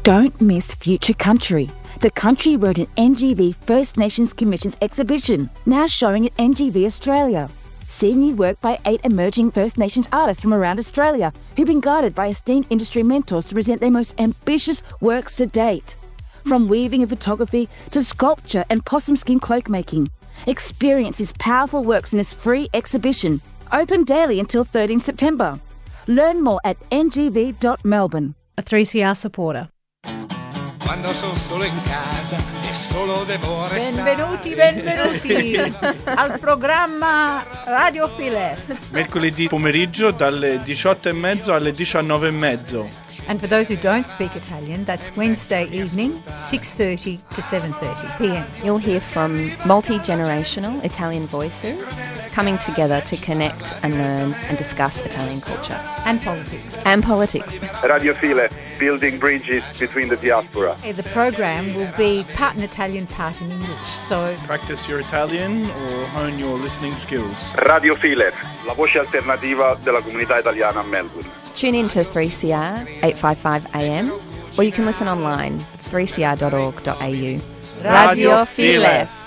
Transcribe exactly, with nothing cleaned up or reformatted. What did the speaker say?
Don't miss Future Country, the Country Road and N G V First Nations Commission's exhibition, now showing at N G V Australia. See new work by eight emerging First Nations artists from around Australia who've been guided by esteemed industry mentors to present their most ambitious works to date. From weaving and photography to sculpture and possum skin cloak making. Experience these powerful works in this free exhibition, open daily until thirteenth September. Learn more at n g v dot melbourne. A three C R supporter. Quando sono solo in casa e solo devo restare. Benvenuti, benvenuti al programma Radio Philef. Mercoledì pomeriggio dalle diciotto e mezzo alle diciannove e mezzo. And for those who don't speak Italian, that's Wednesday evening, six thirty to seven thirty p.m. You'll hear from multi-generational Italian voices coming together to connect and learn and discuss Italian culture. And politics. And politics. Radio Philef, building bridges between the diaspora. The program will be part in Italian, part in English, so... Practice your Italian or hone your listening skills. Radio Philef, la voce alternativa della comunità italiana a Melbourne. Tune in to three C R eight fifty-five A M or you can listen online three c r dot org dot a u. Radio Philef.